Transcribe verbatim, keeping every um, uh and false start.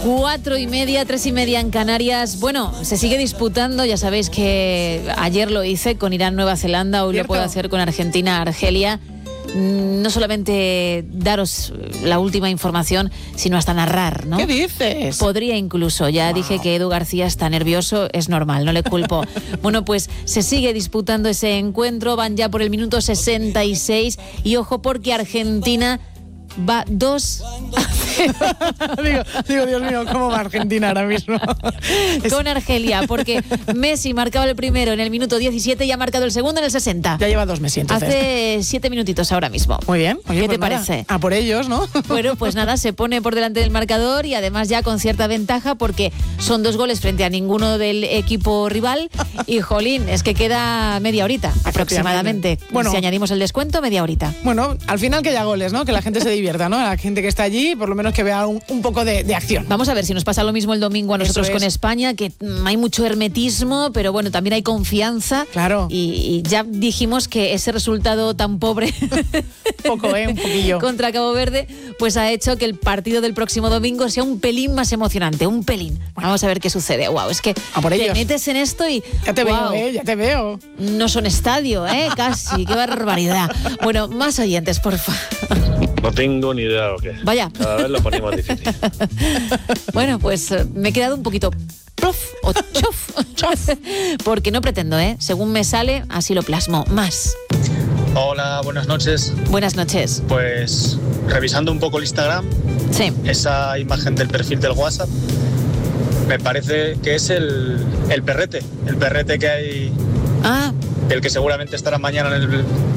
Cuatro y media, tres y media en Canarias. Bueno, se sigue disputando, ya sabéis que ayer lo hice con Irán, Nueva Zelanda, hoy ¿Cierto? Lo puedo hacer con Argentina, Argelia. No solamente daros la última información, sino hasta narrar, ¿no? ¿Qué dices? Podría incluso, ya wow. dije que Edu García está nervioso, es normal, no le culpo. Bueno, pues se sigue disputando ese encuentro, van ya por el minuto sesenta y seis y ojo porque Argentina va dos a cero. digo, digo, Dios mío, ¿cómo va Argentina ahora mismo? Con Argelia, porque Messi marcaba el primero en el minuto diecisiete y ha marcado el segundo en el sesenta. Ya lleva dos Messi, entonces. Hace siete minutitos ahora mismo. Muy bien. Oye, ¿Qué pues te nada, parece? A por ellos, ¿no? Bueno, pues nada, se pone por delante del marcador y además ya con cierta ventaja porque son dos goles frente a ninguno del equipo rival y, jolín, es que queda media horita aproximadamente. Bueno, si añadimos el descuento, media horita. Bueno, al final que haya goles, ¿no? Que la gente se divierta, ¿no? La gente que está allí, por lo menos que vea un, un poco de, de acción. Vamos a ver si nos pasa lo mismo el domingo a nosotros con España, que hay mucho hermetismo, pero bueno, también hay confianza. Claro. Y, y ya dijimos que ese resultado tan pobre poco, ¿eh? Un poquillo. contra Cabo Verde, pues ha hecho que el partido del próximo domingo sea un pelín más emocionante, un pelín. Bueno. Vamos a ver qué sucede. Wow, es que a por te ellos. metes en esto y ya te wow, veo, ¿eh? Ya te veo. No son estadio, ¿eh? Casi, qué barbaridad. Bueno, más oyentes, por favor. No tengo ni idea de lo que es. Vaya. Cada vez lo ponemos difícil. Bueno, pues me he quedado un poquito prof o chof, chof, porque no pretendo, ¿eh? Según me sale, así lo plasmo. Más. Hola, buenas noches. Buenas noches. Pues revisando un poco el Instagram, sí. esa imagen del perfil del WhatsApp, me parece que es el, el perrete, el perrete que hay, ah. el que seguramente estará mañana en el,